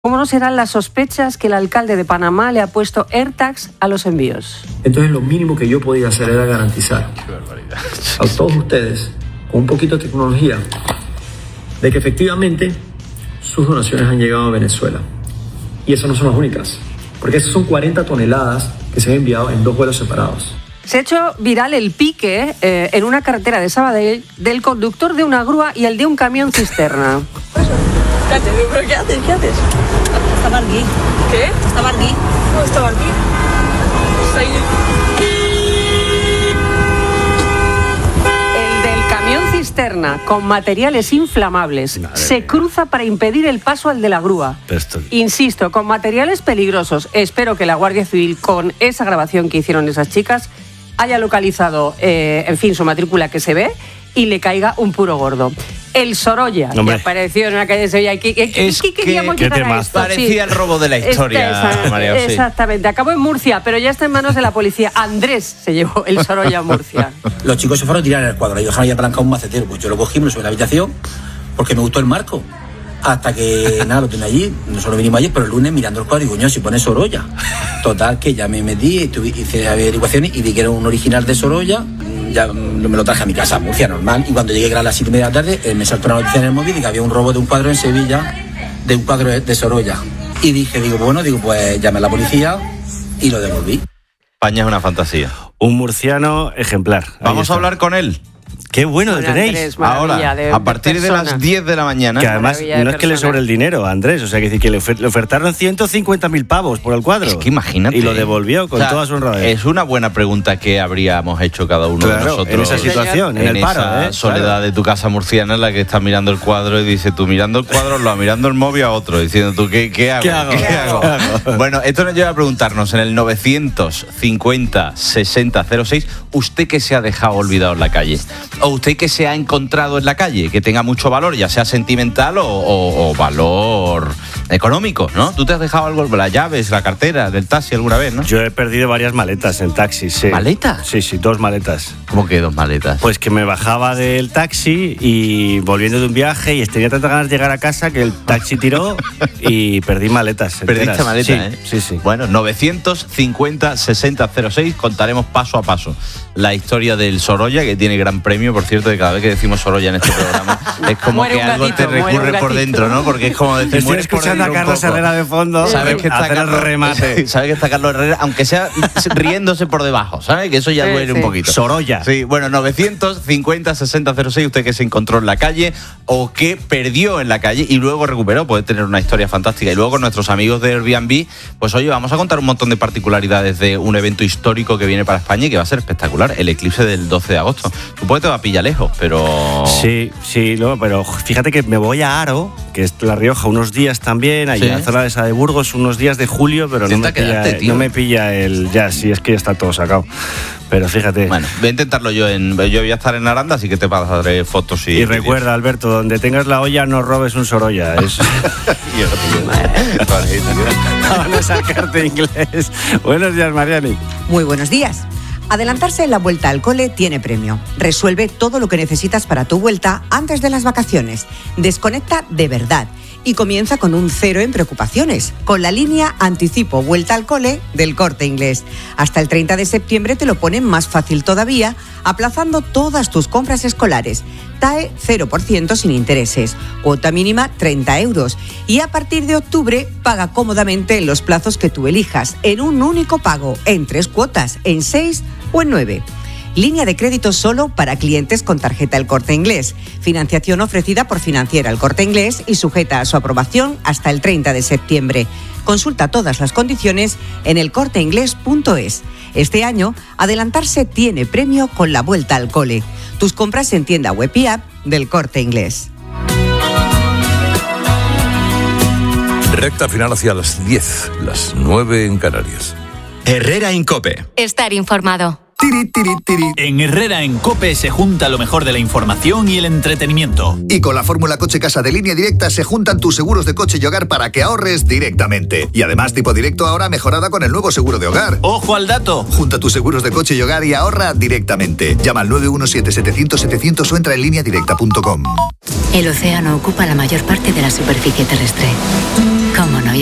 ¿Cómo no serán las sospechas que el alcalde de Panamá le ha puesto AirTags a los envíos? Entonces lo mínimo que yo podía hacer era garantizar a todos ustedes, con un poquito de tecnología, de que efectivamente sus donaciones han llegado a Venezuela. Y esas no son las únicas, porque esas son 40 toneladas que se han enviado en 2 vuelos separados. Se ha hecho viral el pique en una carretera de Sabadell del conductor de una grúa y el de un camión cisterna. ¿Pero qué haces? ¿Qué haces? Estaba aquí. ¿Qué? Estaba aquí. ¿Cómo estaba aquí? El del camión cisterna con materiales inflamables se cruza para impedir el paso al de la grúa. Insisto, con materiales peligrosos. Espero que la Guardia Civil, con esa grabación que hicieron esas chicas, haya localizado, su matrícula que se ve y le caiga un puro gordo. El Sorolla, que apareció en una calle de Sevilla. ¿Qué queríamos llegar a esto? Parecía el robo de la historia, María. Exactamente, acabó en Murcia, pero ya está en manos de la policía. Andrés se llevó el Sorolla a Murcia. Los chicos se fueron a tirar el cuadro y dejaron ahí apalancado un macetero. Pues yo lo cogí, me lo subí a la habitación porque me gustó el marco. Hasta que, nada, lo tenía allí, nosotros vinimos ayer, pero el lunes mirando el cuadro y digo, si pone Sorolla. Total, que ya me metí, hice averiguaciones y vi que era un original de Sorolla. Ya me lo traje a mi casa, a Murcia, normal. Y cuando llegué, que era a las 7:30 de la tarde, me saltó una noticia en el móvil y que había un robo de un cuadro en Sevilla, de un cuadro de Sorolla. Y pues llamé a la policía y lo devolví. España es una fantasía. Un murciano ejemplar. Vamos a hablar con él. Qué bueno lo tenéis. Andrés, ahora, a partir de las 10 de la mañana. Que además no es que le sobre el dinero a Andrés, o sea, que le ofertaron 150.000 pavos por el cuadro. Es que imagínate. Y lo devolvió con toda su honradez. Es una buena pregunta que habríamos hecho cada uno de nosotros. En esa situación, en el paro. Esa soledad de tu casa murciana en la que estás mirando el cuadro y dices tú mirando el cuadro, mirando el móvil a otro, diciendo tú, ¿qué hago? ¿Qué hago? Bueno, esto nos lleva a preguntarnos en el 950-60-06, ¿usted qué se ha dejado olvidado en la calle? ¿O usted qué se ha encontrado en la calle que tenga mucho valor, ya sea sentimental o valor económico, ¿no? ¿Tú te has dejado algo, las llaves, la cartera del taxi alguna vez, no? Yo he perdido varias maletas en taxi, sí. ¿Maletas? Sí, 2 maletas. ¿Cómo que 2 maletas? Pues que me bajaba del taxi y volviendo de un viaje y tenía tantas ganas de llegar a casa que el taxi tiró y perdí maletas enteras. ¿Perdiste maletas, Sí. Bueno, 950-60-06, contaremos paso a paso la historia del Sorolla, que tiene gran premio, por cierto, de cada vez que decimos Sorolla en este programa es como que algo te recurre por dentro, ¿no? Porque es como decir, estoy escuchando a Carlos Herrera de fondo. Sabes que está Carlos remate. Sabes que está Carlos Herrera, aunque sea riéndose por debajo, ¿sabes? Que eso ya duele un poquito. Sorolla. Sí, bueno, 950-60-06, usted que se encontró en la calle o que perdió en la calle y luego recuperó, puede tener una historia fantástica. Y luego con nuestros amigos de Airbnb, pues oye, vamos a contar un montón de particularidades de un evento histórico que viene para España y que va a ser espectacular, el eclipse del 12 de agosto. Supongo que te va a pillar lejos, pero... Sí, no, pero fíjate que me voy a Haro, que es La Rioja, unos días también, allá en la zona de esa de Burgos, unos días de julio, pero no me pilla el ya, sí, es que ya está todo sacado. Pero fíjate. Bueno, voy a intentarlo yo voy a estar en Aranda, así que te pasaré fotos y recuerda, Alberto, donde tengas la olla no robes un Sorolla. Vamos a sacarte inglés. Buenos días, Mariani. Muy buenos días. Adelantarse en la vuelta al cole tiene premio. Resuelve todo lo que necesitas para tu vuelta antes de las vacaciones. Desconecta de verdad y comienza con un 0 en preocupaciones, con la línea Anticipo Vuelta al Cole del Corte Inglés. Hasta el 30 de septiembre te lo ponen más fácil todavía, aplazando todas tus compras escolares. TAE 0% sin intereses, cuota mínima 30 euros y a partir de octubre paga cómodamente en los plazos que tú elijas, en un único pago, en 3 cuotas, en 6 o en 9. Línea de crédito solo para clientes con tarjeta El Corte Inglés. Financiación ofrecida por Financiera El Corte Inglés y sujeta a su aprobación hasta el 30 de septiembre. Consulta todas las condiciones en elcorteinglés.es. Este año, adelantarse tiene premio con la vuelta al cole. Tus compras en tienda web y app del Corte Inglés. Recta final hacia las 10, las 9 en Canarias. Herrera en COPE. Estar informado. En Herrera en COPE se junta lo mejor de la información y el entretenimiento. Y con la fórmula Coche Casa de Línea Directa se juntan tus seguros de coche y hogar para que ahorres directamente. Y además Tipo Directo ahora mejorada con el nuevo seguro de hogar. ¡Ojo al dato! Junta tus seguros de coche y hogar y ahorra directamente. Llama al 917-700-700 o entra en lineadirecta.com. El océano ocupa la mayor parte de la superficie terrestre. ¿Cómo no